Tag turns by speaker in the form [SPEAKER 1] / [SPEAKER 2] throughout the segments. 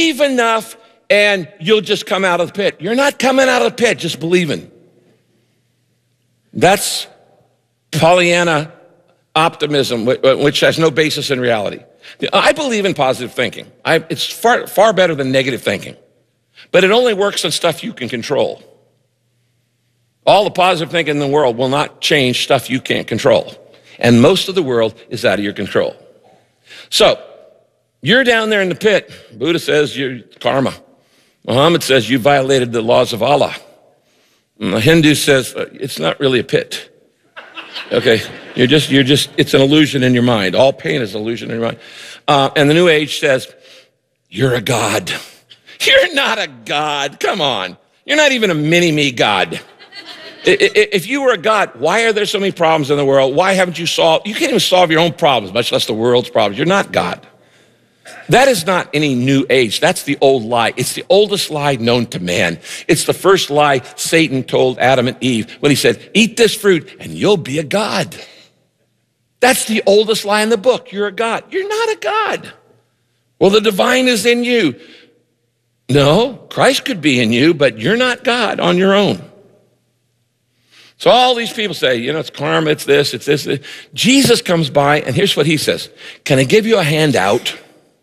[SPEAKER 1] Believe enough and you'll just come out of the pit. You're not coming out of the pit, just believing. That's Pollyanna optimism, which has no basis in reality. I believe in positive thinking. It's far better than negative thinking. But it only works on stuff you can control. All the positive thinking in the world will not change stuff you can't control. And most of the world is out of your control. So, you're down there in the pit. Buddha says you're karma. Muhammad says you violated the laws of Allah. And the Hindu says it's not really a pit. Okay, you're just, it's an illusion in your mind. All pain is an illusion in your mind. And the New Age says, you're a god. You're not a god, come on. You're not even a mini-me god. If you were a god, why are there so many problems in the world? Why haven't you solved, you can't even solve your own problems, much less the world's problems. You're not God. That is not any new age. That's the old lie. It's the oldest lie known to man. It's the first lie Satan told Adam and Eve when he said, eat this fruit and you'll be a god. That's the oldest lie in the book. You're a god. You're not a god. Well, the divine is in you. No, Christ could be in you, but you're not God on your own. So all these people say, it's karma, it's this, it's this. Jesus comes by, and here's what he says. Can I give you a handout?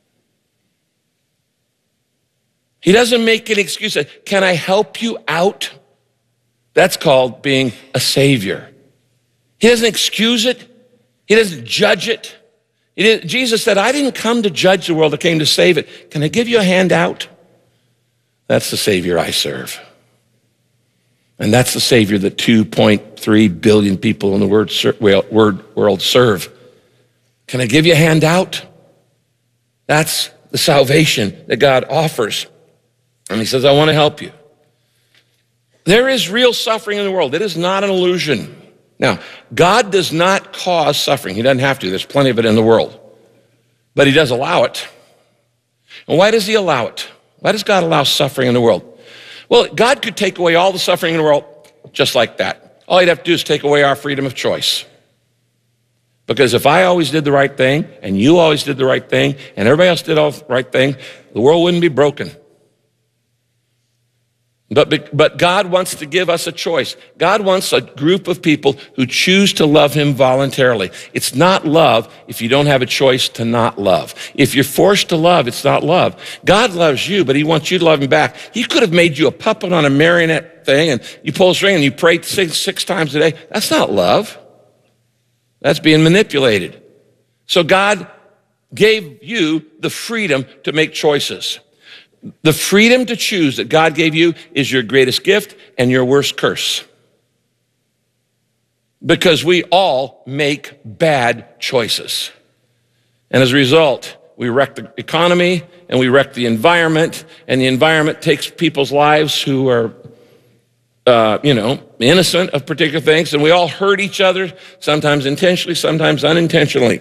[SPEAKER 1] He doesn't make an excuse. Can I help you out? That's called being a savior. He doesn't excuse it. He doesn't judge it. Jesus said, I didn't come to judge the world, I came to save it. Can I give you a handout? That's the Savior I serve. And that's the Savior that 2.3 billion people in the world serve. Can I give you a handout? That's the salvation that God offers. And he says, I want to help you. There is real suffering in the world. It is not an illusion. Now, God does not cause suffering. He doesn't have to. There's plenty of it in the world. But he does allow it. And why does he allow it? Why does God allow suffering in the world? Well, God could take away all the suffering in the world just like that. All he'd have to do is take away our freedom of choice. Because if I always did the right thing, and you always did the right thing, and everybody else did all the right thing, the world wouldn't be broken. But God wants to give us a choice. God wants a group of people who choose to love him voluntarily. It's not love if you don't have a choice to not love. If you're forced to love, it's not love. God loves you, but he wants you to love him back. He could have made you a puppet on a marionette thing, and you pull a string and you pray six times a day. That's not love. That's being manipulated. So God gave you the freedom to make choices. The freedom to choose that God gave you is your greatest gift and your worst curse. Because we all make bad choices. And as a result, we wreck the economy and we wreck the environment, and the environment takes people's lives who are, innocent of particular things, and we all hurt each other, sometimes intentionally, sometimes unintentionally.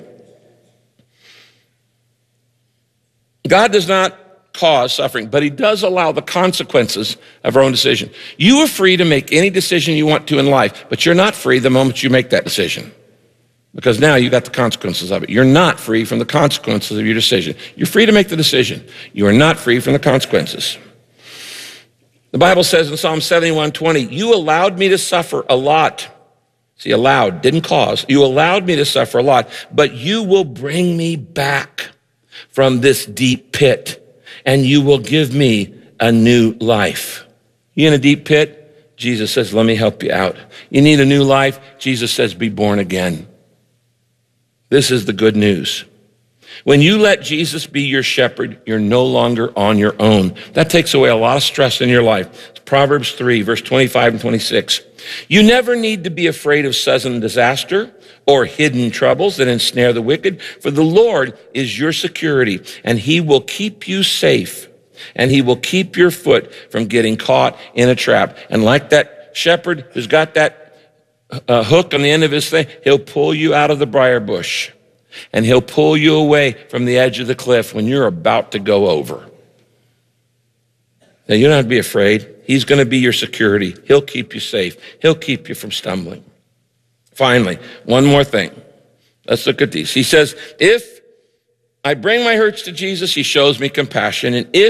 [SPEAKER 1] God does not cause suffering, but he does allow the consequences of our own decision. You are free to make any decision you want to in life, but you're not free the moment you make that decision, because now you got the consequences of it. You're not free from the consequences of your decision. You're free to make the decision. You are not free from the consequences. The Bible says in Psalm 71:20, you allowed me to suffer a lot. See, allowed, didn't cause. You allowed me to suffer a lot, but you will bring me back from this deep pit, and you will give me a new life. You in a deep pit? Jesus says, let me help you out. You need a new life? Jesus says, be born again. This is the good news. When you let Jesus be your shepherd, you're no longer on your own. That takes away a lot of stress in your life. It's Proverbs 3, verse 25 and 26. You never need to be afraid of sudden disaster or hidden troubles that ensnare the wicked, for the Lord is your security, and he will keep you safe, and he will keep your foot from getting caught in a trap. And like that shepherd who's got that hook on the end of his thing, he'll pull you out of the briar bush, and he'll pull you away from the edge of the cliff when you're about to go over. Now, you don't have to be afraid. He's going to be your security. He'll keep you safe. He'll keep you from stumbling. Finally, one more thing. Let's look at these. He says, if I bring my hurts to Jesus, he shows me compassion. And if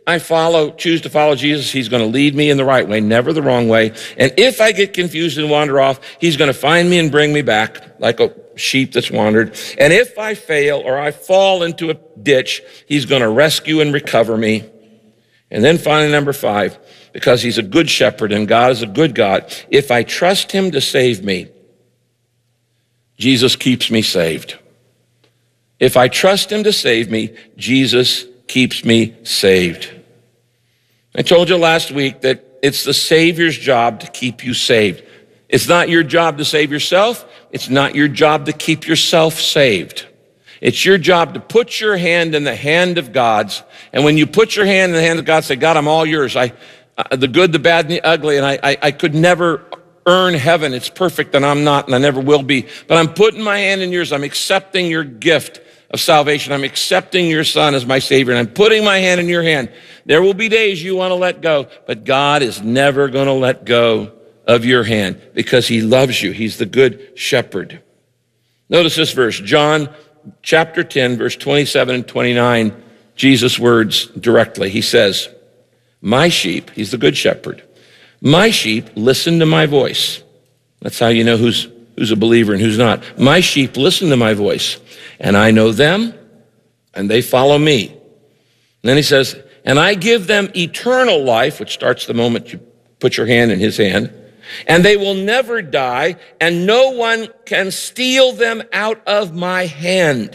[SPEAKER 1] I choose to follow Jesus, he's going to lead me in the right way, never the wrong way. And if I get confused and wander off, he's going to find me and bring me back like a sheep that's wandered. And if I fail or I fall into a ditch, he's going to rescue and recover me. And then finally, number 5, because he's a good shepherd and God is a good God, if I trust him to save me, Jesus keeps me saved. If I trust him to save me, Jesus keeps me saved. I told you last week that it's the Savior's job to keep you saved. It's not your job to save yourself. It's not your job to keep yourself saved. It's your job to put your hand in the hand of God's. And when you put your hand in the hand of God, say, God, I'm all yours. The good, the bad, and the ugly, and I could never earn heaven. It's perfect, and I'm not, and I never will be. But I'm putting my hand in yours. I'm accepting your gift of salvation. I'm accepting your Son as my Savior, and I'm putting my hand in your hand. There will be days you want to let go, but God is never going to let go of your hand because he loves you. He's the good shepherd. Notice this verse, John chapter 10, verse 27 and 29, Jesus' words directly. He says, my sheep, he's the good shepherd, my sheep listen to my voice. That's how you know who's a believer and who's not. My sheep listen to my voice, and I know them, and they follow me. And then he says, and I give them eternal life, which starts the moment you put your hand in his hand, and they will never die, and no one can steal them out of my hand.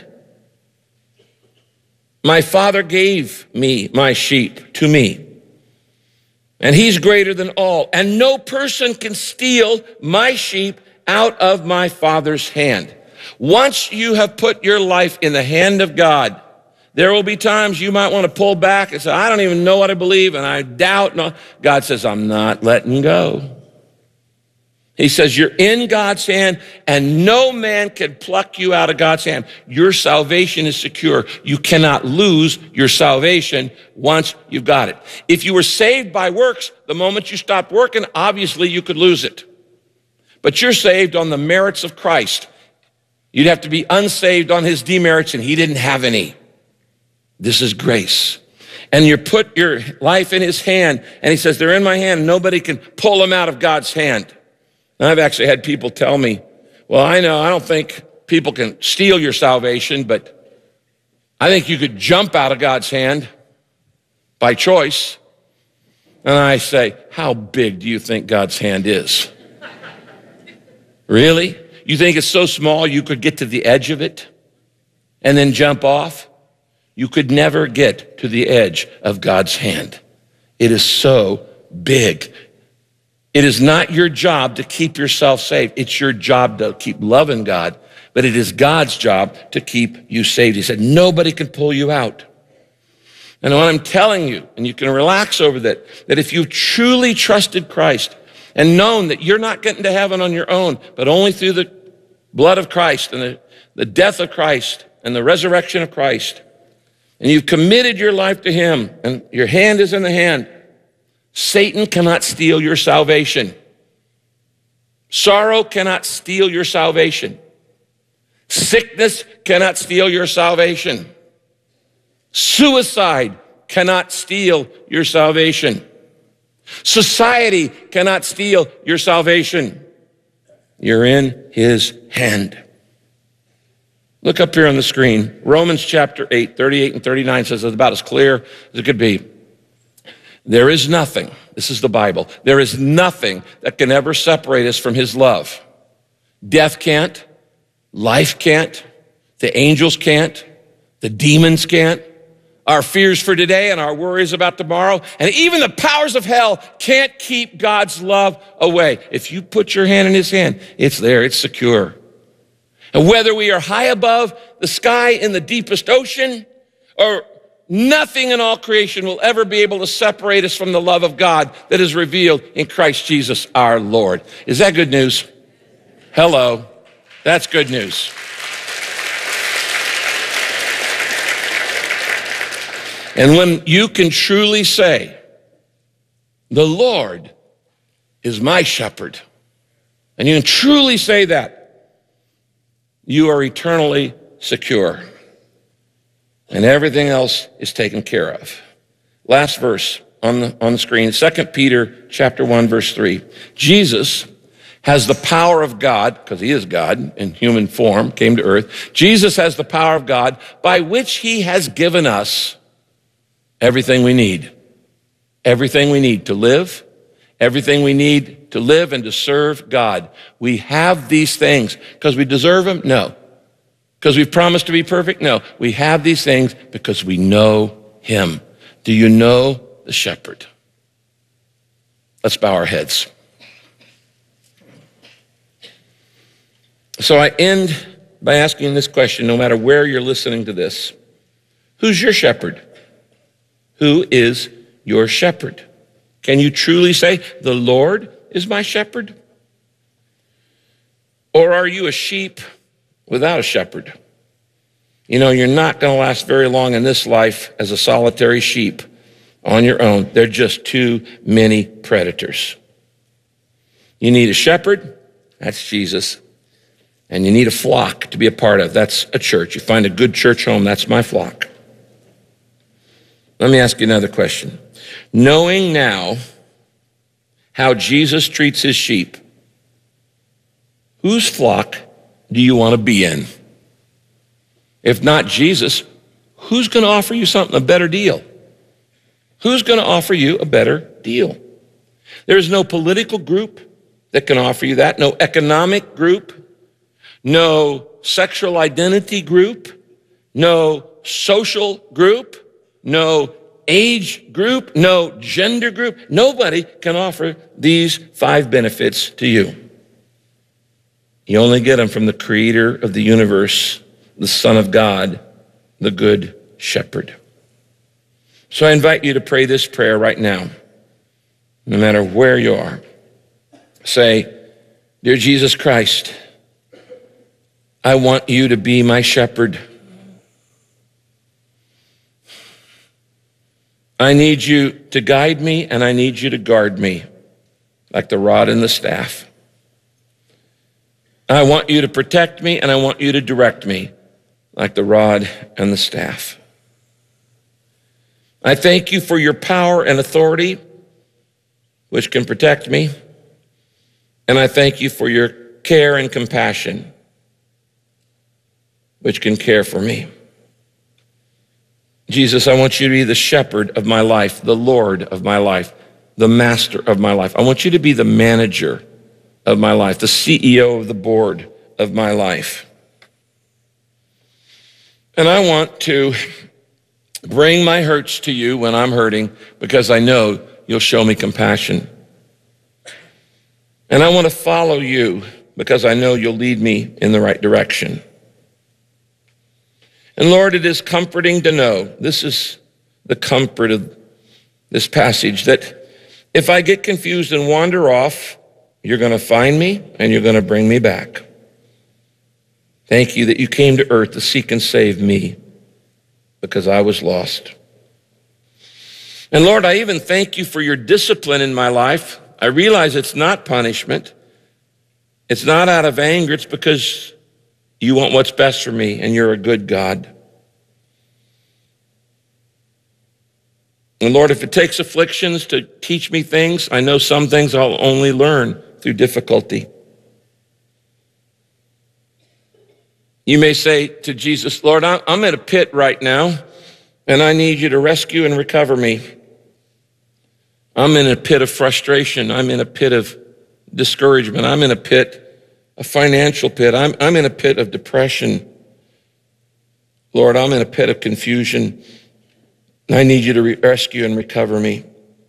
[SPEAKER 1] My Father gave me my sheep to me, and he's greater than all, and no person can steal my sheep out of my Father's hand. Once you have put your life in the hand of God, there will be times you might want to pull back and say, I don't even know what I believe, and I doubt. No. God says, I'm not letting go. He says, you're in God's hand, and no man can pluck you out of God's hand. Your salvation is secure. You cannot lose your salvation once you've got it. If you were saved by works, the moment you stopped working, obviously you could lose it. But you're saved on the merits of Christ. You'd have to be unsaved on his demerits, and he didn't have any. This is grace. And you put your life in his hand, and he says, they're in my hand, and nobody can pull them out of God's hand. And I've actually had people tell me, well, I don't think people can steal your salvation, but I think you could jump out of God's hand by choice. And I say, how big do you think God's hand is? Really? You think it's so small you could get to the edge of it and then jump off? You could never get to the edge of God's hand. It is so big. It is not your job to keep yourself saved. It's your job to keep loving God, but it is God's job to keep you saved. He said, nobody can pull you out. And what I'm telling you, and you can relax over that if you've truly trusted Christ and known that you're not getting to heaven on your own, but only through the blood of Christ and the death of Christ and the resurrection of Christ, and you've committed your life to him, and your hand is in the hand, Satan cannot steal your salvation. Sorrow cannot steal your salvation. Sickness cannot steal your salvation. Suicide cannot steal your salvation. Society cannot steal your salvation. You're in his hand. Look up here on the screen. Romans chapter 8, 38 and 39 says it's about as clear as it could be. There is nothing, this is the Bible, there is nothing that can ever separate us from his love. Death can't, life can't, the angels can't, the demons can't, our fears for today and our worries about tomorrow, and even the powers of hell can't keep God's love away. If you put your hand in his hand, it's there, it's secure. And whether we are high above the sky in the deepest ocean, or nothing in all creation will ever be able to separate us from the love of God that is revealed in Christ Jesus our Lord. Is that good news? Hello. That's good news. And when you can truly say, the Lord is my shepherd, and you can truly say that, you are eternally secure. And everything else is taken care of. Last verse on the screen, 2 Peter chapter 1, verse 3. Jesus has the power of God, because he is God in human form, came to earth. Jesus has the power of God by which he has given us everything we need. Everything we need to live, everything we need to live and to serve God. We have these things because we deserve them? No. Because we've promised to be perfect? No. We have these things because we know him. Do you know the shepherd? Let's bow our heads. So I end by asking this question, no matter where you're listening to this. Who's your shepherd? Who is your shepherd? Can you truly say, the Lord is my shepherd? Or are you a sheep without a shepherd? You know, you're not going to last very long in this life as a solitary sheep on your own. There are just too many predators. You need a shepherd, that's Jesus. And you need a flock to be a part of. That's a church. You find a good church home, that's my flock. Let me ask you another question. Knowing now how Jesus treats his sheep, whose flock do you want to be in? If not Jesus, who's going to offer you a better deal? Who's going to offer you a better deal? There's no political group that can offer you that, no economic group, no sexual identity group, no social group, no age group, no gender group. Nobody can offer these 5 benefits to you. You only get them from the creator of the universe, the Son of God, the Good Shepherd. So I invite you to pray this prayer right now, no matter where you are. Say, dear Jesus Christ, I want you to be my shepherd. I need you to guide me and I need you to guard me like the rod and the staff. I want you to protect me and I want you to direct me like the rod and the staff. I thank you for your power and authority, which can protect me. And I thank you for your care and compassion, which can care for me. Jesus, I want you to be the shepherd of my life, the Lord of my life, the master of my life. I want you to be the manager of my life, the CEO of the board of my life. And I want to bring my hurts to you when I'm hurting because I know you'll show me compassion. And I want to follow you because I know you'll lead me in the right direction. And Lord, it is comforting to know, this is the comfort of this passage, that if I get confused and wander off, you're going to find me and you're going to bring me back. Thank you that you came to earth to seek and save me because I was lost. And Lord, I even thank you for your discipline in my life. I realize it's not punishment. It's not out of anger. It's because you want what's best for me, and you're a good God. And Lord, if it takes afflictions to teach me things, I know some things I'll only learn through difficulty. You may say to Jesus, Lord, I'm at a pit right now, and I need you to rescue and recover me. I'm in a pit of frustration. I'm in a pit of discouragement. I'm in a pit, a financial pit. I'm in a pit of depression. Lord, I'm in a pit of confusion. I need you to rescue and recover me.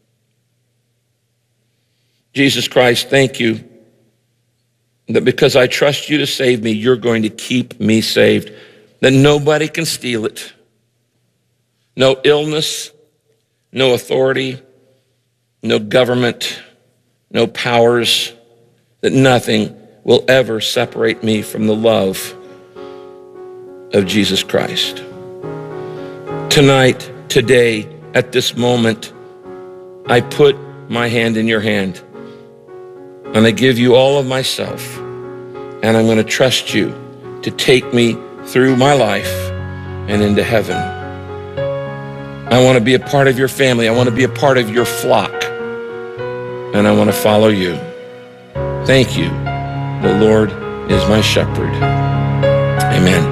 [SPEAKER 1] Jesus Christ, thank you that because I trust you to save me, you're going to keep me saved, that nobody can steal it. No illness, no authority, no government, no powers, that nothing will ever separate me from the love of Jesus Christ. Tonight, today, at this moment, I put my hand in your hand and I give you all of myself, and I'm going to trust you to take me through my life and into heaven. I want to be a part of your family. I want to be a part of your flock. And I want to follow you. Thank you. The Lord is my shepherd. Amen.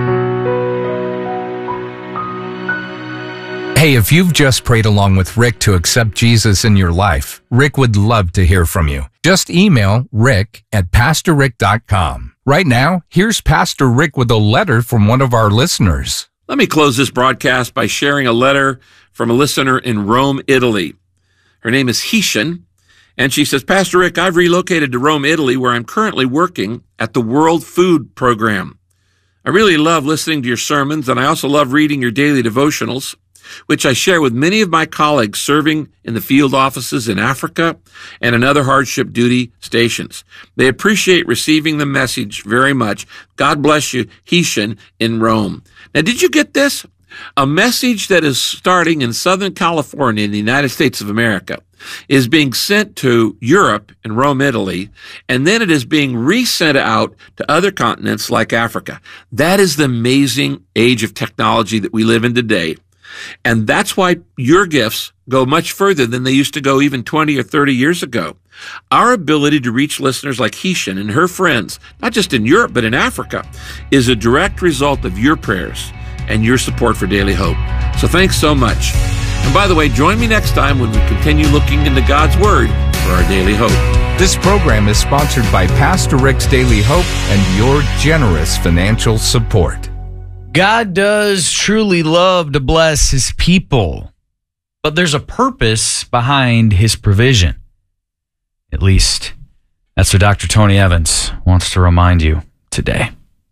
[SPEAKER 2] Hey, if you've just prayed along with Rick to accept Jesus in your life, Rick would love to hear from you. Just email rick@pastorrick.com. Right now, here's Pastor Rick with a letter from one of our listeners.
[SPEAKER 1] Let me close this broadcast by sharing a letter from a listener in Rome, Italy. Her name is Hishan, and she says, Pastor Rick, I've relocated to Rome, Italy, where I'm currently working at the World Food Program. I really love listening to your sermons, and I also love reading your daily devotionals, which I share with many of my colleagues serving in the field offices in Africa and in other hardship duty stations. They appreciate receiving the message very much. God bless you, Hishan in Rome. Now, did you get this? A message that is starting in Southern California in the United States of America is being sent to Europe and Rome, Italy, and then it is being resent out to other continents like Africa. That is the amazing age of technology that we live in today. And that's why your gifts go much further than they used to go even 20 or 30 years ago. Our ability to reach listeners like Hishan and her friends, not just in Europe, but in Africa, is a direct result of your prayers and your support for Daily Hope. So thanks so much. And by the way, join me next time when we continue looking into God's Word for our Daily Hope.
[SPEAKER 2] This program is sponsored by Pastor Rick's Daily Hope and your generous financial support.
[SPEAKER 3] God does truly love to bless his people, but there's a purpose behind his provision. At least, that's what Dr. Tony Evans wants to remind you today.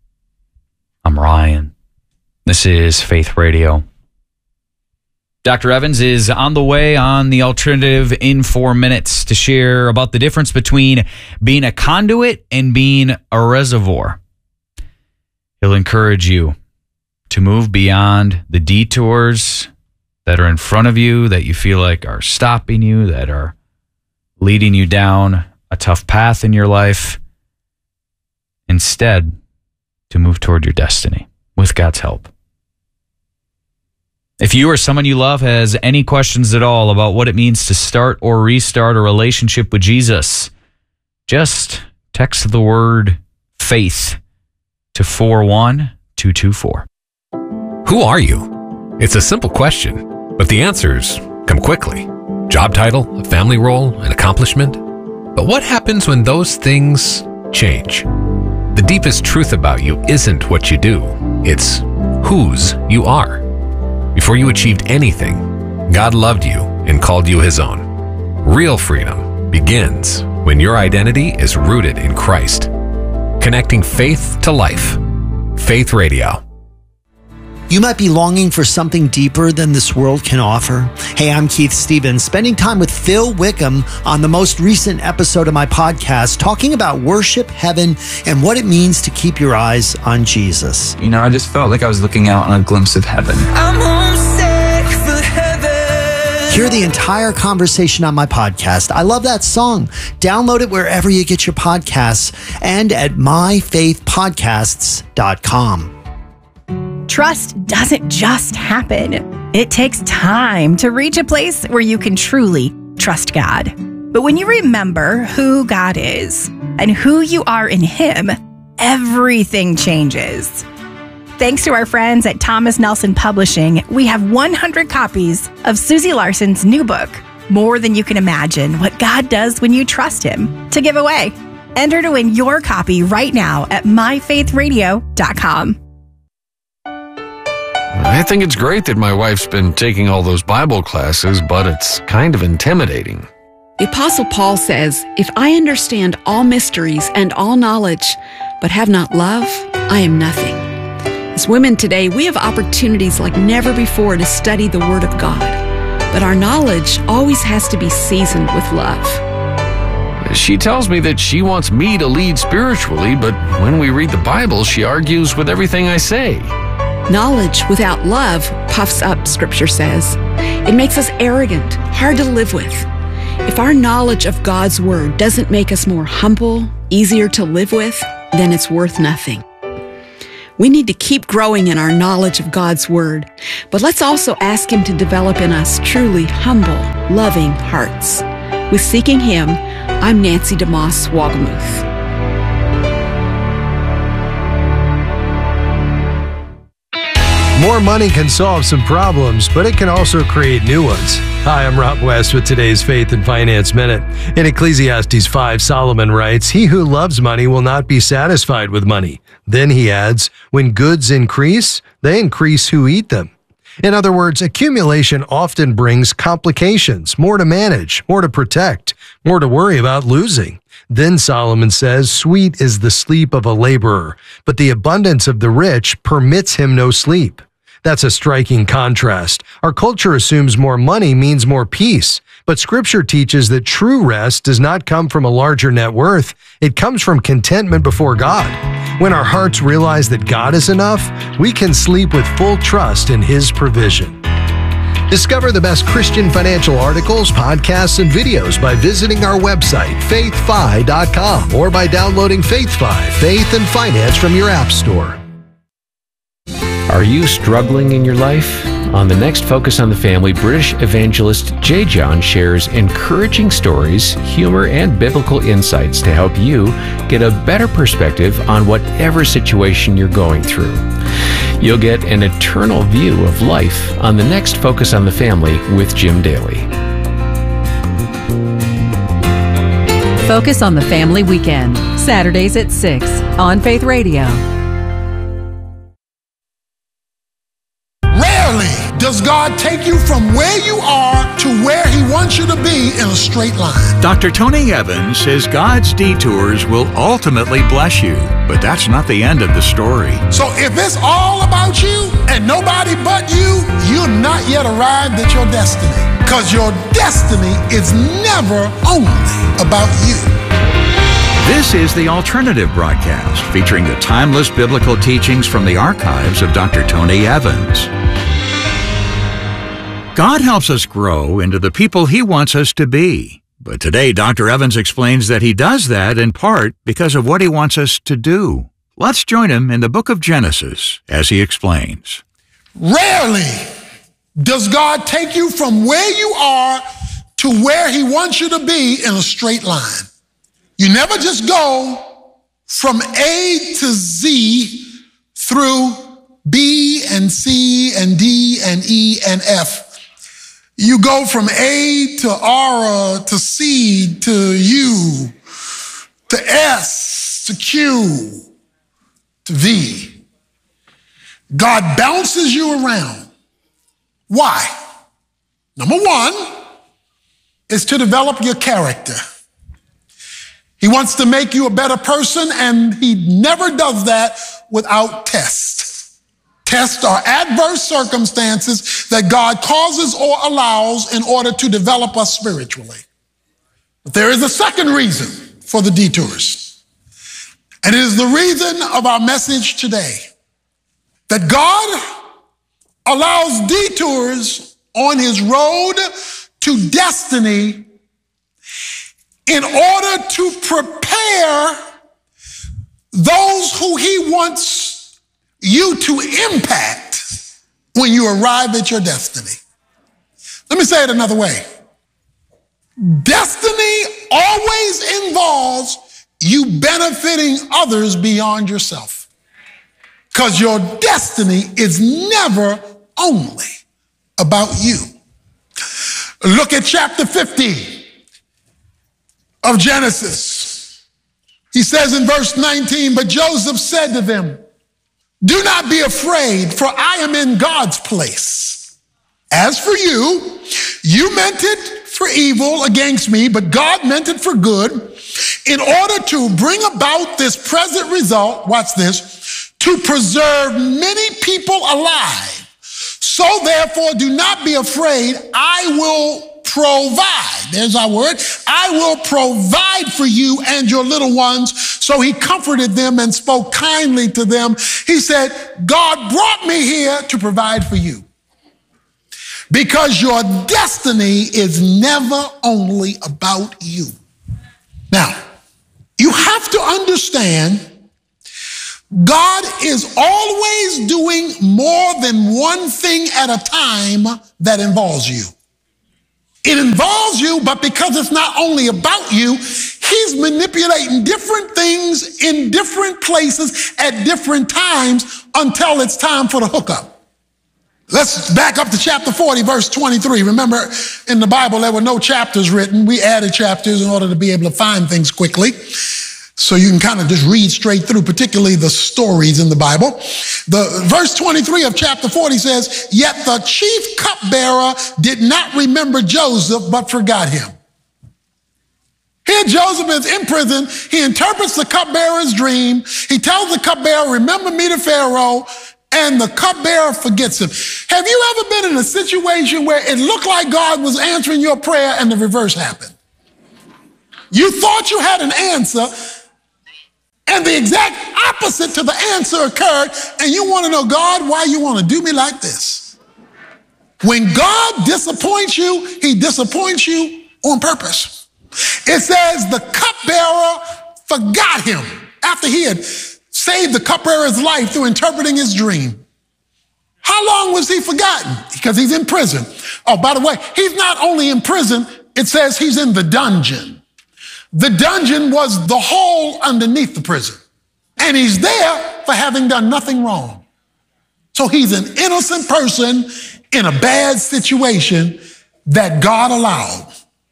[SPEAKER 3] I'm Ryan. This is Faith Radio. Dr. Evans is on the way on The Alternative in 4 minutes to share about the difference between being a conduit and being a reservoir. He'll encourage you to move beyond the detours that are in front of you, that you feel like are stopping you, that are leading you down a tough path in your life. Instead, to move toward your destiny with God's help. If you or someone you love has any questions at all about what it means to start or restart a relationship with Jesus, just text the word faith to 41224.
[SPEAKER 4] Who are you? It's a simple question, but the answers come quickly. Job title, a family role, an accomplishment. But what happens when those things change? The deepest truth about you isn't what you do. It's whose you are. Before you achieved anything, God loved you and called you his own. Real freedom begins when your identity is rooted in Christ. Connecting faith to life. Faith Radio.
[SPEAKER 5] You might be longing for something deeper than this world can offer. Hey, I'm Keith Stevens, spending time with Phil Wickham on the most recent episode of my podcast, talking about worship, heaven, and what it means to keep your eyes on Jesus.
[SPEAKER 6] You know, I just felt like I was looking out on a glimpse of heaven. I'm homesick for heaven.
[SPEAKER 5] Hear the entire conversation on my podcast. I love that song. Download it wherever you get your podcasts and at myfaithpodcasts.com.
[SPEAKER 7] Trust doesn't just happen. It takes time to reach a place where you can truly trust God. But when you remember who God is and who you are in Him, everything changes. Thanks to our friends at Thomas Nelson Publishing, we have 100 copies of Susie Larson's new book, More Than You Can Imagine, What God Does When You Trust Him, to give away. Enter to win your copy right now at myfaithradio.com.
[SPEAKER 8] I think it's great that my wife's been taking all those Bible classes, but it's kind of intimidating.
[SPEAKER 9] The Apostle Paul says, "If I understand all mysteries and all knowledge, but have not love, I am nothing." As women today, we have opportunities like never before to study the Word of God, but our knowledge always has to be seasoned with love.
[SPEAKER 8] She tells me that she wants me to lead spiritually, but when we read the Bible, she argues with everything I say.
[SPEAKER 9] Knowledge without love puffs up, Scripture says. It makes us arrogant, hard to live with. If our knowledge of God's Word doesn't make us more humble, easier to live with, then it's worth nothing. We need to keep growing in our knowledge of God's Word. But let's also ask Him to develop in us truly humble, loving hearts. With Seeking Him, I'm Nancy DeMoss Wagamuth.
[SPEAKER 10] More money can solve some problems, but it can also create new ones. Hi, I'm Rob West with today's Faith and Finance Minute. In Ecclesiastes 5, Solomon writes, "He who loves money will not be satisfied with money." Then he adds, "When goods increase, they increase who eat them." In other words, accumulation often brings complications, more to manage, more to protect, more to worry about losing. Then Solomon says, "Sweet is the sleep of a laborer, but the abundance of the rich permits him no sleep." That's a striking contrast. Our culture assumes more money means more peace, but Scripture teaches that true rest does not come from a larger net worth. It comes from contentment before God. When our hearts realize that God is enough, we can sleep with full trust in His provision. Discover the best Christian financial articles, podcasts, and videos by visiting our website, faithfi.com, or by downloading FaithFi, Faith and Finance from your App Store.
[SPEAKER 4] Are you struggling in your life? On the next Focus on the Family, British evangelist J. John shares encouraging stories, humor, and biblical insights to help you get a better perspective on whatever situation you're going through. You'll get an eternal view of life on the next Focus on the Family with Jim Daly.
[SPEAKER 11] Focus on the Family Weekend, Saturdays at 6 on Faith Radio.
[SPEAKER 12] Does God take you from where you are to where He wants you to be in a straight line?
[SPEAKER 13] Dr. Tony Evans says God's detours will ultimately bless you, but that's not the end of the story.
[SPEAKER 12] So if it's all about you and nobody but you, you're not yet arrived at your destiny. Because your destiny is never only about you.
[SPEAKER 13] This is the Alternative Broadcast, featuring the timeless biblical teachings from the archives of Dr. Tony Evans. God helps us grow into the people He wants us to be. But today, Dr. Evans explains that He does that in part because of what He wants us to do. Let's join him in the book of Genesis as he explains.
[SPEAKER 12] Rarely does God take you from where you are to where He wants you to be in a straight line. You never just go from A to Z through B and C and D and E and F. You go from A to R to C to U to S to Q to V. God bounces you around. Why? Number one is to develop your character. He wants to make you a better person, and He never does that without tests. Tests are adverse circumstances that God causes or allows in order to develop us spiritually. But there is a second reason for the detours. And it is the reason of our message today. That God allows detours on His road to destiny in order to prepare those who He wants you to impact when you arrive at your destiny. Let me say it another way. Destiny always involves you benefiting others beyond yourself. Because your destiny is never only about you. Look at chapter 50 of Genesis. He says in verse 19, "But Joseph said to them, 'Do not be afraid, for I am in God's place. As for you, you meant it for evil against me, but God meant it for good, in order to bring about this present result,'" watch this, "'to preserve many people alive. So therefore, do not be afraid. I will provide." There's our word. "I will provide for you and your little ones." So he comforted them and spoke kindly to them. He said, God brought me here to provide for you. Because your destiny is never only about you. Now, you have to understand God is always doing more than one thing at a time that involves you. It involves you, but because it's not only about you, he's manipulating different things in different places at different times until it's time for the hookup. Let's back up to chapter 40, verse 23. Remember, in the Bible, there were no chapters written. We added chapters in order to be able to find things quickly. So you can kind of just read straight through, particularly the stories in the Bible. The verse 23 of chapter 40 says, "Yet the chief cupbearer did not remember Joseph, but forgot him." Here Joseph is in prison. He interprets the cupbearer's dream. He tells the cupbearer, "Remember me to Pharaoh," and the cupbearer forgets him. Have you ever been in a situation where it looked like God was answering your prayer and the reverse happened? You thought you had an answer, and the exact opposite to the answer occurred, and you want to know, God, why you want to do me like this? When God disappoints you, he disappoints you on purpose. It says the cupbearer forgot him after he had saved the cupbearer's life through interpreting his dream. How long was he forgotten? Because he's in prison. Oh, by the way, he's not only in prison, it says he's in the dungeon. The dungeon was the hole underneath the prison. And he's there for having done nothing wrong. So he's an innocent person in a bad situation that God allowed.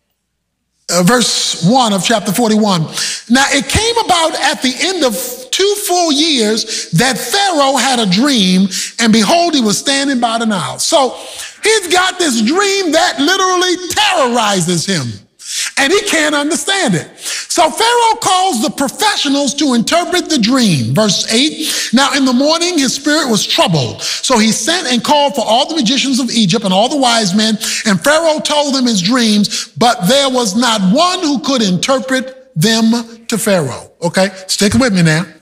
[SPEAKER 12] Verse 1 of chapter 41. Now it came about at the end of 2 full years that Pharaoh had a dream, and behold, he was standing by the Nile. So he's got this dream that literally terrorizes him, and he can't understand it. So Pharaoh calls the professionals to interpret the dream. Verse 8, now in the morning his spirit was troubled. So he sent and called for all the magicians of Egypt and all the wise men, and Pharaoh told them his dreams, but there was not one who could interpret them to Pharaoh. Okay, stick with me now.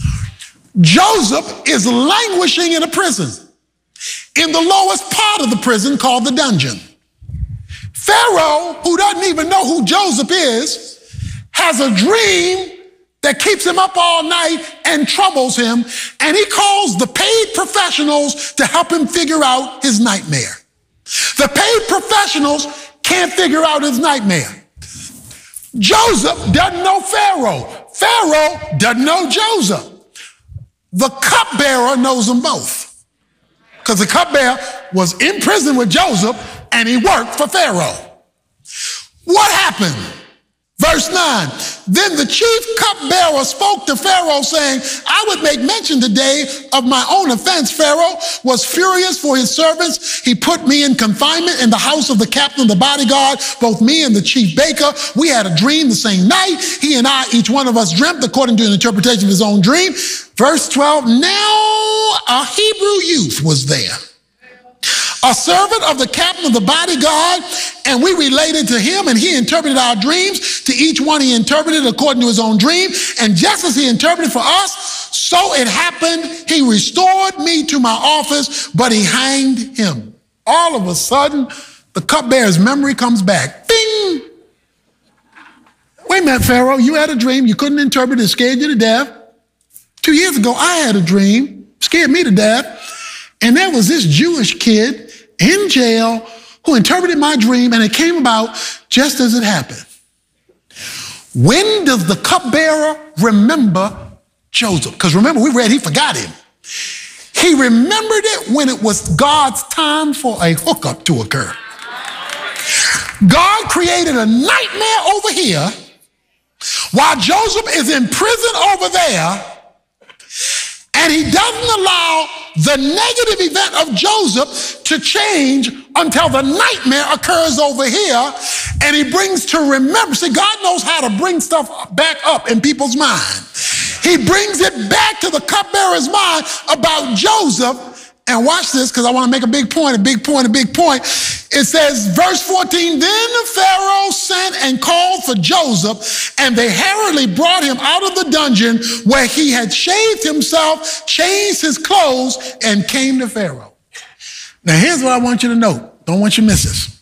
[SPEAKER 12] Joseph is languishing in a prison, in the lowest part of the prison called the dungeon. Pharaoh, who doesn't even know who Joseph is, has a dream that keeps him up all night and troubles him, and he calls the paid professionals to help him figure out his nightmare. The paid professionals can't figure out his nightmare. Joseph doesn't know Pharaoh. Pharaoh doesn't know Joseph. The cupbearer knows them both, because the cupbearer was in prison with Joseph and he worked for Pharaoh. What happened? Verse 9, then the chief cupbearer spoke to Pharaoh, saying, I would make mention today of my own offense. Pharaoh was furious for his servants. He put me in confinement in the house of the captain of the bodyguard, both me and the chief baker. We had a dream the same night. He and I, each one of us dreamt according to an interpretation of his own dream. Verse 12, now a Hebrew youth was there, a servant of the captain of the bodyguard, and we related to him, and he interpreted our dreams. To each one he interpreted according to his own dream, and just as he interpreted for us, so it happened. He restored me to my office, but he hanged him. All of a sudden, the cupbearer's memory comes back. Bing! Wait a minute, Pharaoh, you had a dream. You couldn't interpret it. Scared you to death. 2 years ago, I had a dream. Scared me to death. And there was this Jewish kid in jail who interpreted my dream, and it came about just as it happened. When does the cupbearer remember Joseph? Because remember, we read he forgot him. He remembered it when it was God's time for a hookup to occur. God created a nightmare over here while Joseph is in prison over there, and he doesn't allow the negative event of Joseph to change until the nightmare occurs over here, and he brings to remember. See, God knows how to bring stuff back up in people's mind. He brings it back to the cupbearer's mind about Joseph. And watch this, because I want to make a big point. It says, verse 14, then Pharaoh sent and called for Joseph, and they hurriedly brought him out of the dungeon where he had shaved himself, changed his clothes, and came to Pharaoh. Now, here's what I want you to know. Don't want you to miss this.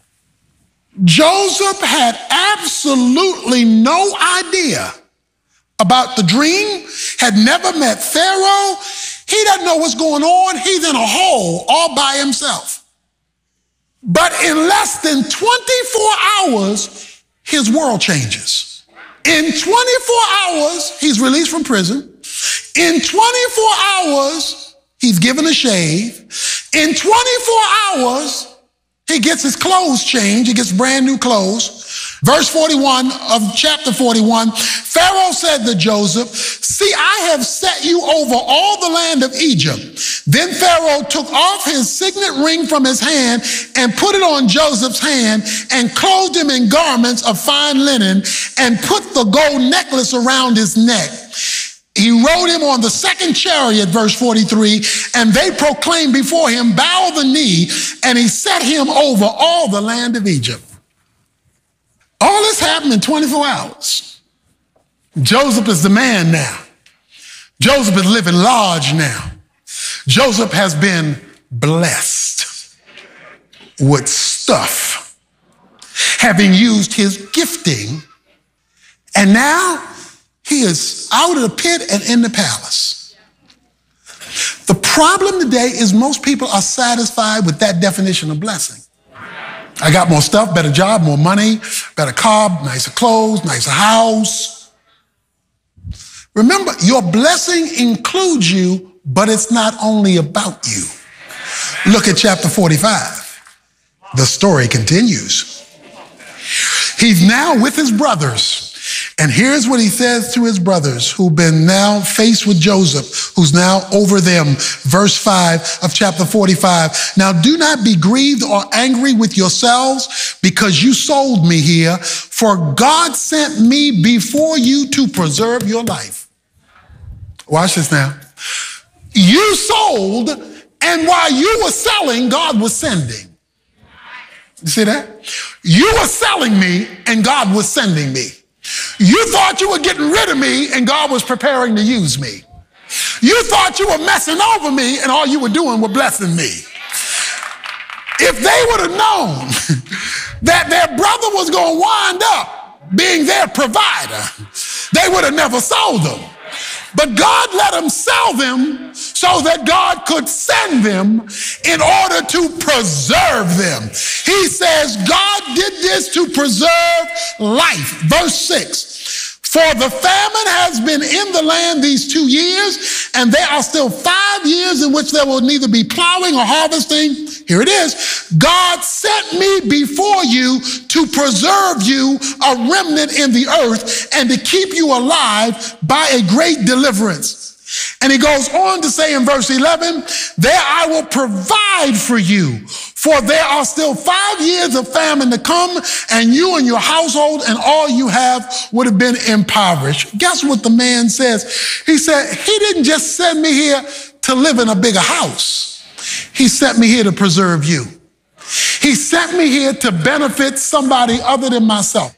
[SPEAKER 12] Joseph had absolutely no idea about the dream, had never met Pharaoh. He doesn't know what's going on. He's in a hole all by himself. But in less than 24 hours, his world changes. In 24 hours, he's released from prison. In 24 hours, he's given a shave. In 24 hours, he gets his clothes changed. He gets brand new clothes. Verse 41 of chapter 41, Pharaoh said to Joseph, "See, I have set you over all the land of Egypt." Then Pharaoh took off his signet ring from his hand and put it on Joseph's hand and clothed him in garments of fine linen and put the gold necklace around his neck. He rode him on the second chariot, verse 43, and they proclaimed before him, "Bow the knee," and he set him over all the land of Egypt. All this happened in 24 hours. Joseph is the man now. Joseph is living large now. Joseph has been blessed with stuff, having used his gifting, and now he is out of the pit and in the palace. The problem today is most people are satisfied with that definition of blessing. I got more stuff, better job, more money, better car, nicer clothes, nicer house. Remember, your blessing includes you, but it's not only about you. Look at chapter 45. The story continues. He's now with his brothers. And here's what he says to his brothers who've been now faced with Joseph, who's now over them. Verse 5 of chapter 45. "Now do not be grieved or angry with yourselves because you sold me here, for God sent me before you to preserve your life." Watch this now. You sold, and while you were selling, God was sending. You see that? You were selling me, and God was sending me. You thought you were getting rid of me, and God was preparing to use me. You thought you were messing over me, and all you were doing was blessing me. If they would have known that their brother was going to wind up being their provider, they would have never sold them. But God let them sell them so that God could send them in order to preserve them. He says God did this to preserve life. Verse 6. "For the famine has been in the land these 2 years, and there are still 5 years in which there will neither be plowing or harvesting." Here it is. "God sent me before you to preserve you, a remnant in the earth, and to keep you alive by a great deliverance." And he goes on to say in verse 11, "There I will provide for you, for there are still 5 years of famine to come, and you and your household and all you have would have been impoverished." Guess what the man says? He said, he didn't just send me here to live in a bigger house. He sent me here to preserve you. He sent me here to benefit somebody other than myself.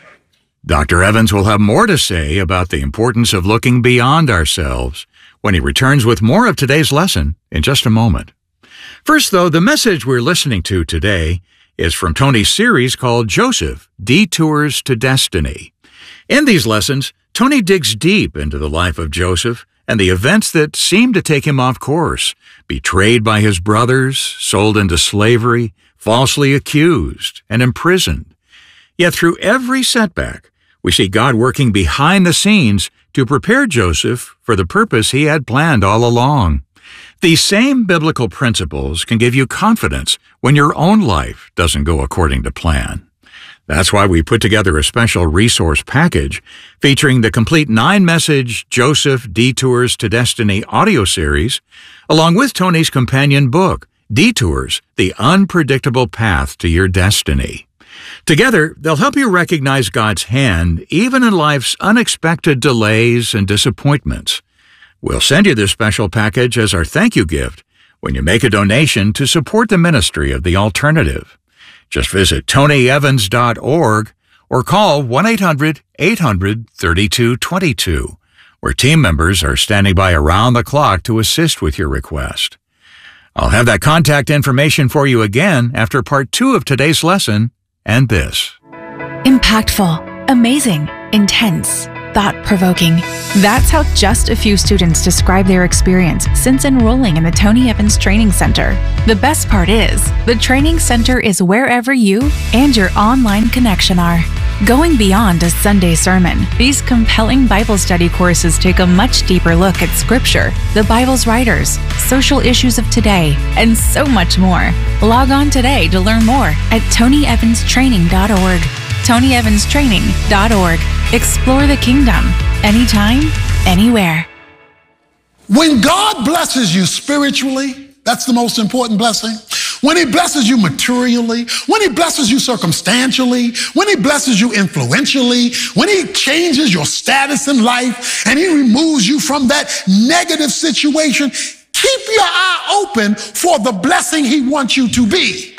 [SPEAKER 13] Dr. Evans will have more to say about the importance of looking beyond ourselves when he returns with more of today's lesson in just a moment. First, though, the message we're listening to today is from Tony's series called Joseph, Detours to Destiny. In these lessons, Tony digs deep into the life of Joseph and the events that seemed to take him off course: betrayed by his brothers, sold into slavery, falsely accused, and imprisoned. Yet through every setback, we see God working behind the scenes to prepare Joseph for the purpose he had planned all along. These same biblical principles can give you confidence when your own life doesn't go according to plan. That's why we put together a special resource package featuring the complete 9-message Joseph Detours to Destiny audio series, along with Tony's companion book, Detours, The Unpredictable Path to Your Destiny. Together, they'll help you recognize God's hand even in life's unexpected delays and disappointments. We'll send you this special package as our thank you gift when you make a donation to support the ministry of The Alternative. Just visit tonyevans.org or call 1-800-800-3222, where team members are standing by around the clock to assist with your request. I'll have that contact information for you again after part 2 of today's lesson and this.
[SPEAKER 7] Impactful, amazing, intense.
[SPEAKER 14] thought-provoking. That's how just a few students describe their experience since enrolling in the Tony Evans Training Center. The best part is, the Training Center is wherever you and your online connection are. Going beyond a Sunday sermon, these compelling Bible study courses take a much deeper look at Scripture, the Bible's writers, social issues of today, and so much more. Log on today to learn more at TonyEvansTraining.org. TonyEvansTraining.org. Explore the kingdom, anytime, anywhere.
[SPEAKER 12] When God blesses you spiritually, that's the most important blessing. When he blesses you materially, when he blesses you circumstantially, when he blesses you influentially, when he changes your status in life and he removes you from that negative situation, keep your eye open for the blessing he wants you to be.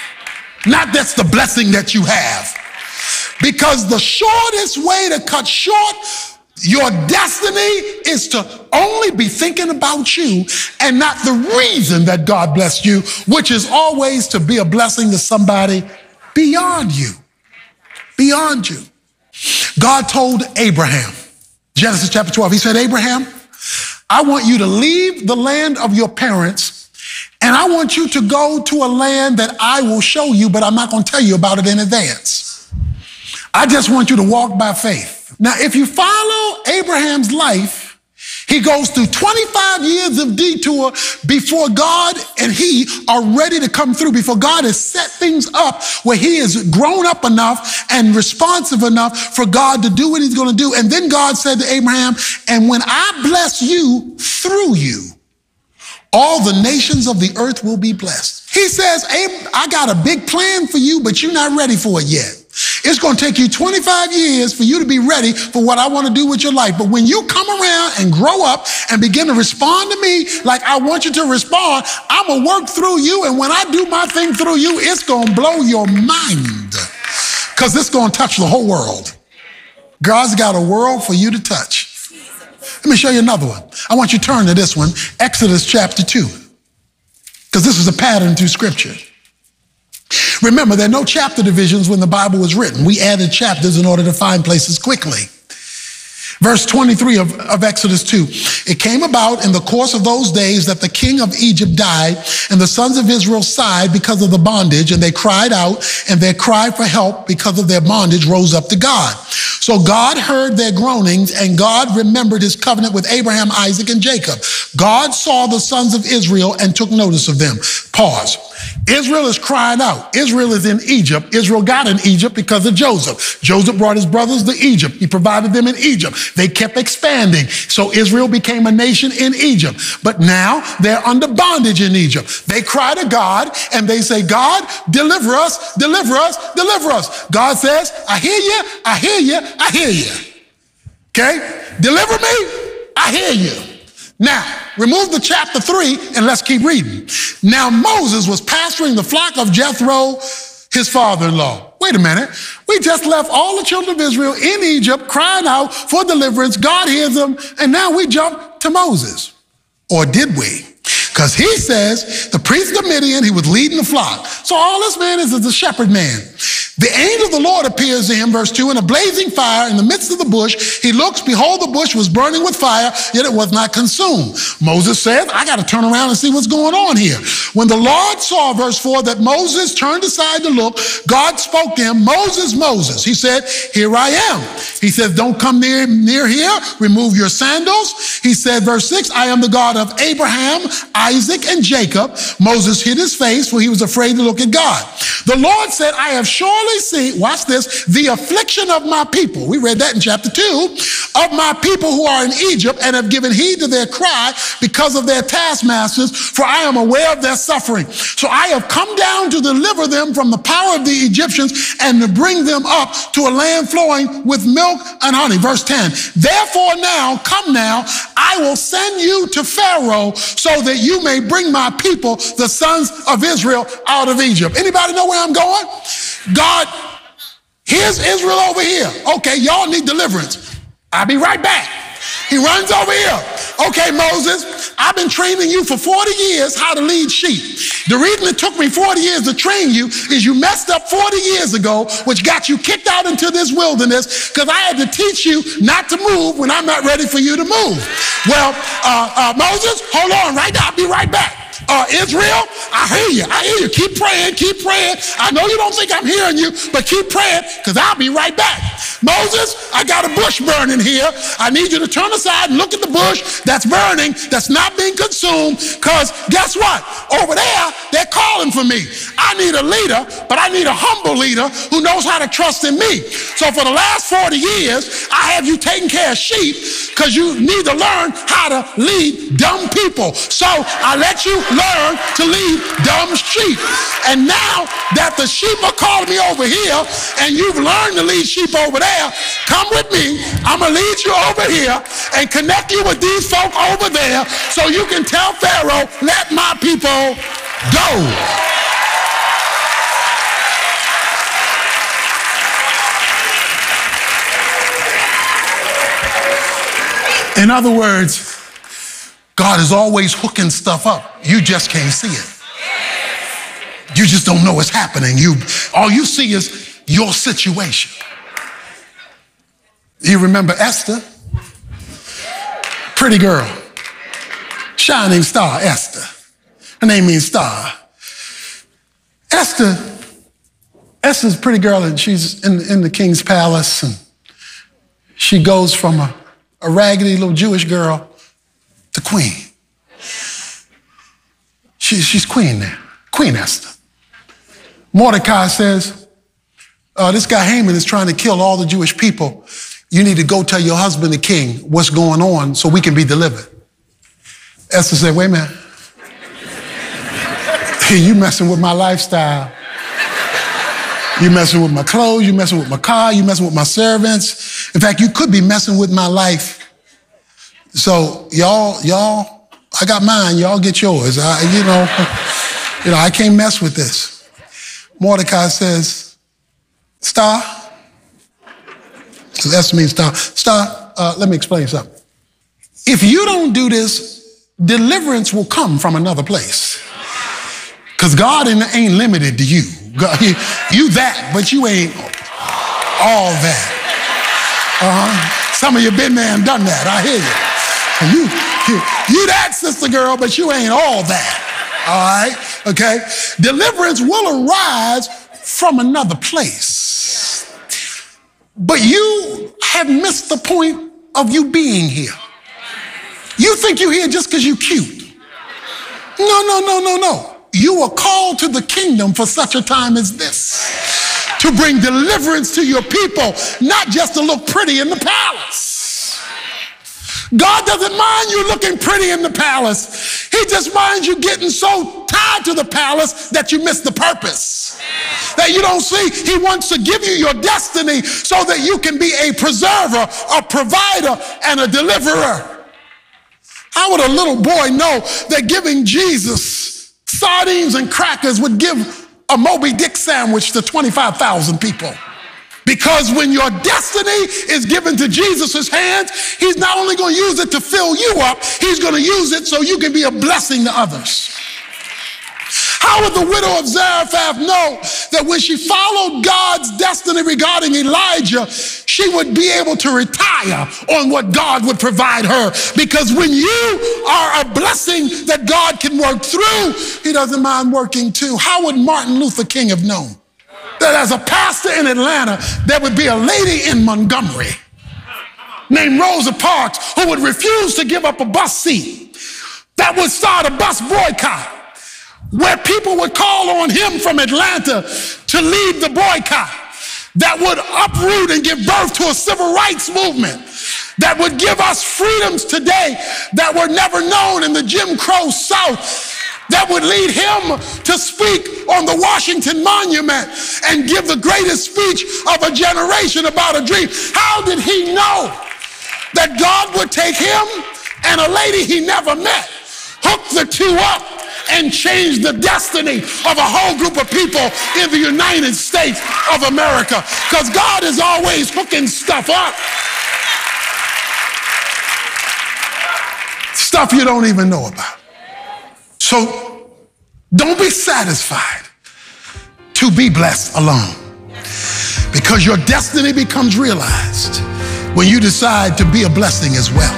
[SPEAKER 12] Not that's the blessing that you have. Because the shortest way to cut short your destiny is to only be thinking about you and not the reason that God blessed you, which is always to be a blessing to somebody beyond you. Beyond you. God told Abraham, Genesis chapter 12, he said, Abraham, I want you to leave the land of your parents and I want you to go to a land that I will show you, but I'm not going to tell you about it in advance. I just want you to walk by faith. Now, if you follow Abraham's life, he goes through 25 years of detour before God and he are ready to come through, before God has set things up where he is grown up enough and responsive enough for God to do what he's going to do. And then God said to Abraham, and when I bless you through you, all the nations of the earth will be blessed. He says, I got a big plan for you, but you're not ready for it yet. It's going to take you 25 years for you to be ready for what I want to do with your life. But when you come around and grow up and begin to respond to me like I want you to respond, I'm going to work through you. And when I do my thing through you, it's going to blow your mind because it's going to touch the whole world. God's got a world for you to touch. Let me show you another one. I want you to turn to this one, Exodus chapter 2, because this is a pattern through Scripture. Remember, there are no chapter divisions when the Bible was written. We added chapters in order to find places quickly. Verse 23 of Exodus 2. It came about in the course of those days that the king of Egypt died, and the sons of Israel sighed because of the bondage, and they cried out, and their cry for help because of their bondage rose up to God. So God heard their groanings, and God remembered his covenant with Abraham, Isaac, and Jacob. God saw the sons of Israel and took notice of them. Pause. Israel is crying out. Israel is in Egypt. Israel got in Egypt because of Joseph. Joseph brought his brothers to Egypt. He provided them in Egypt. They kept expanding. So Israel became a nation in Egypt. But now they're under bondage in Egypt. They cry to God and they say, God, deliver us, deliver us, deliver us. God says, I hear you, I hear you, I hear you. Okay? Deliver me, I hear you. Now, remove the chapter 3 and let's keep reading. Now, Moses was pasturing the flock of Jethro, his father-in-law. Wait a minute. We just left all the children of Israel in Egypt crying out for deliverance. God hears them, and now we jump to Moses. Or did we? Because he says the priest of Midian, he was leading the flock. So all this man is a shepherd man. The angel of the Lord appears to him, verse 2, in a blazing fire in the midst of the bush. He looks, behold, the bush was burning with fire, yet it was not consumed. Moses says, I got to turn around and see what's going on here. When the Lord saw, verse 4, that Moses turned aside to look, God spoke to him, Moses, Moses. He said, here I am. He says, don't come near here. Remove your sandals. He said, verse 6, I am the God of Abraham, Isaac, and Jacob. Moses hid his face, for he was afraid to look at God. The Lord said, I have surely seen, watch this, the affliction of my people. We read that in chapter 2, of my people who are in Egypt and have given heed to their cry because of their taskmasters, for I am aware of their suffering. So I have come down to deliver them from the power of the Egyptians and to bring them up to a land flowing with milk and honey. Verse 10, therefore now, come now, I will send you to Pharaoh so that you may bring my people, the sons of Israel, out of Egypt. Anybody know where I'm going? God, here's Israel over here. Okay, y'all need deliverance. I'll be right back. He runs over here. Okay, Moses, I've been training you for 40 years how to lead sheep. The reason it took me 40 years to train you is you messed up 40 years ago, which got you kicked out into this wilderness because I had to teach you not to move when I'm not ready for you to move. Well, Moses, hold on right now. I'll be right back. Israel, I hear you. Keep praying. I know you don't think I'm hearing you, but keep praying because I'll be right back. Moses, I got a bush burning here. I need you to turn aside and look at the bush that's burning, that's not being consumed, because guess what? Over there, they're calling for me. I need a leader, but I need a humble leader who knows how to trust in me. So for the last 40 years, I have you taking care of sheep because you need to learn how to lead dumb people. So I let you learn to lead dumb sheep. And now that the sheep are calling me over here and you've learned to lead sheep over there, come with me. I'm going to lead you over here and connect you with these folk over there so you can tell Pharaoh, let my people go. In other words, God is always hooking stuff up. You just can't see it. You just don't know what's happening. All you see is your situation. You remember Esther? Pretty girl. Shining star, Esther. Her name means star. Esther's a pretty girl, and she's in the king's palace, and she goes from a raggedy little Jewish girl to queen. She's queen now, Queen Esther. Mordecai says, this guy Haman is trying to kill all the Jewish people. You need to go tell your husband, the king, what's going on so we can be delivered. Esther said, wait a minute. You messing with my lifestyle. You messing with my clothes, you messing with my car, you messing with my servants. In fact, you could be messing with my life. So y'all, I got mine, y'all get yours. I can't mess with this. Mordecai says, star. Esther means star. Star, let me explain something. If you don't do this, deliverance will come from another place. Because God ain't limited to you. God, you that, but you ain't all that. Some of you been there and done that. I hear you. You that, sister girl, but you ain't all that. All right? Okay? Deliverance will arise from another place. But you have missed the point of you being here. You think you're here just because you're cute. No. You are called to the kingdom for such a time as this, to bring deliverance to your people, not just to look pretty in the palace. God doesn't mind you looking pretty in the palace. He just minds you getting so tied to the palace that you miss the purpose, that you don't see. He wants to give you your destiny so that you can be a preserver, a provider, and a deliverer. How would a little boy know that giving Jesus sardines and crackers would give a Moby Dick sandwich to 25,000 people? Because when your destiny is given to Jesus' hands, he's not only going to use it to fill you up, he's going to use it so you can be a blessing to others. How would the widow of Zarephath know that when she followed God's destiny regarding Elijah, she would be able to retire on what God would provide her? Because when you are a blessing that God can work through, he doesn't mind working too. How would Martin Luther King have known that as a pastor in Atlanta, there would be a lady in Montgomery named Rosa Parks who would refuse to give up a bus seat, that would start a bus boycott, where people would call on him from Atlanta to lead the boycott, that would uproot and give birth to a civil rights movement, that would give us freedoms today that were never known in the Jim Crow South, that would lead him to speak on the Washington Monument and give the greatest speech of a generation about a dream. How did he know that God would take him and a lady he never met, hook the two up, and change the destiny of a whole group of people in the United States of America? Because God is always hooking stuff up. stuff you don't even know about. So don't be satisfied to be blessed alone, because your destiny becomes realized when you decide to be a blessing as well.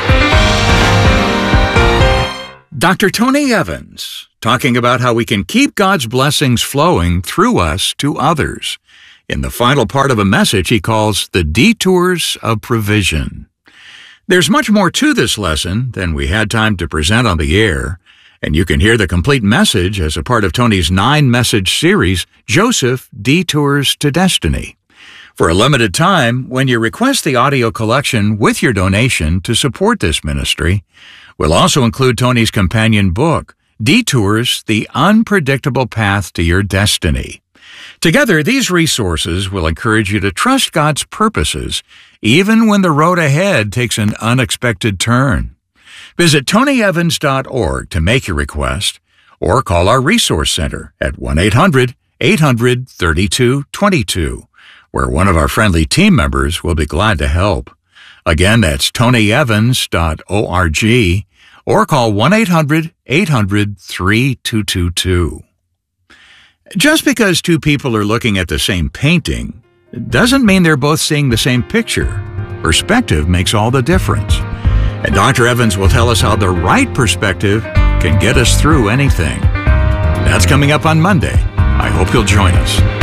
[SPEAKER 13] Dr. Tony Evans, talking about how we can keep God's blessings flowing through us to others, in the final part of a message he calls the Detours of Provision. There's much more to this lesson than we had time to present on the air, and you can hear the complete message as a part of Tony's 9-message series, Joseph Detours to Destiny. For a limited time, when you request the audio collection with your donation to support this ministry, we'll also include Tony's companion book, Detours, The Unpredictable Path to Your Destiny. Together, these resources will encourage you to trust God's purposes, even when the road ahead takes an unexpected turn. Visit tonyevans.org to make your request, or call our Resource Center at 1-800-800-3222, where one of our friendly team members will be glad to help. Again, that's tonyevans.org, or call 1-800-800-3222. Just because two people are looking at the same painting doesn't mean they're both seeing the same picture. Perspective makes all the difference. And Dr. Evans will tell us how the right perspective can get us through anything. That's coming up on Monday. I hope you'll join us.